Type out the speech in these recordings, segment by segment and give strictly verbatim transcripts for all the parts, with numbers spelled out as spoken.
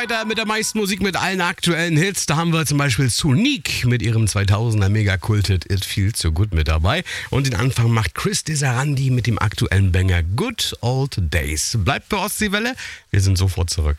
weiter mit der meisten Musik, mit allen aktuellen Hits. Da haben wir zum Beispiel Sonique mit ihrem zweitausender Mega-Kult-Hit It Feels So Good mit dabei. Und den Anfang macht Chris Desarandi mit dem aktuellen Banger Good Old Days. Bleibt bei Ostseewelle, wir sind sofort zurück.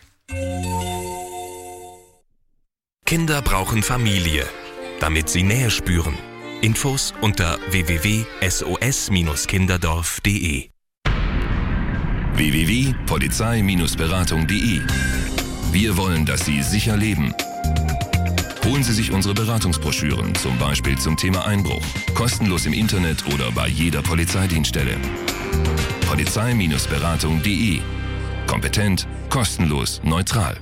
Kinder brauchen Familie, damit sie Nähe spüren. Infos unter w w w punkt s o s kinderdorf punkt d e. w w w punkt polizei beratung punkt d e. Wir wollen, dass Sie sicher leben. Holen Sie sich unsere Beratungsbroschüren, zum Beispiel zum Thema Einbruch. Kostenlos im Internet oder bei jeder Polizeidienststelle. polizei beratung punkt d e. Kompetent, kostenlos, neutral.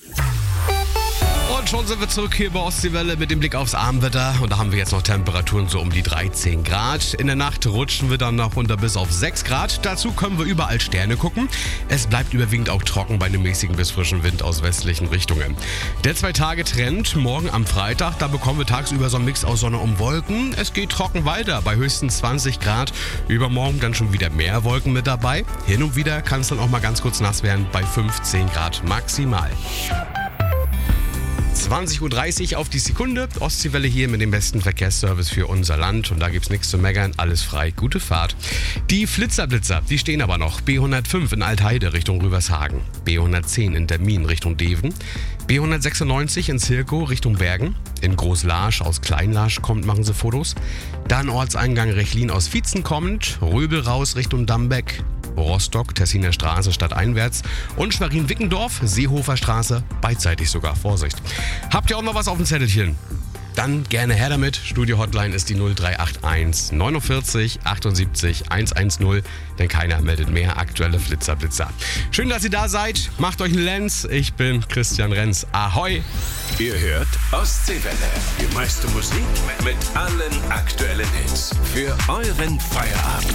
Und schon sind wir zurück hier bei Ostseewelle mit dem Blick aufs Abendwetter. Und da haben wir jetzt noch Temperaturen so um die dreizehn Grad. In der Nacht rutschen wir dann noch runter bis auf sechs Grad. Dazu können wir überall Sterne gucken. Es bleibt überwiegend auch trocken bei einem mäßigen bis frischen Wind aus westlichen Richtungen. Der Zwei-Tage-Trend morgen am Freitag, da bekommen wir tagsüber so einen Mix aus Sonne und Wolken. Es geht trocken weiter bei höchstens zwanzig Grad. Übermorgen dann schon wieder mehr Wolken mit dabei. Hin und wieder kann es dann auch mal ganz kurz nass werden bei fünfzehn Grad maximal. zwanzig Uhr dreißig auf die Sekunde. Ostseewelle hier mit dem besten Verkehrsservice für unser Land. Und da gibt's nichts zu meckern. Alles frei. Gute Fahrt. Die Flitzerblitzer, die stehen aber noch. B hundertfünf in Altheide Richtung Rüvershagen. B hundertzehn in Termin Richtung Deven. B hundertsechsundneunzig in Zirkow Richtung Bergen. In Großlarsch aus Kleinlarsch kommt, machen sie Fotos. Dann Ortseingang Rechlin aus Vietzen kommend. Röbel raus Richtung Dambeck. Rostock, Tessiner Straße stadteinwärts und Schwerin-Wickendorf, Seehofer Straße, beidseitig sogar, Vorsicht. Habt ihr auch noch was auf dem Zettelchen? Dann gerne her damit. Studio-Hotline ist die null drei acht eins neunundvierzig achtundsiebzig hundertzehn, denn keiner meldet mehr aktuelle Flitzerblitzer. Schön, dass ihr da seid. Macht euch einen Lenz. Ich bin Christian Renz. Ahoi! Ihr hört Ostseewelle. Die meiste Musik mit allen aktuellen Hits. Für euren Feierabend.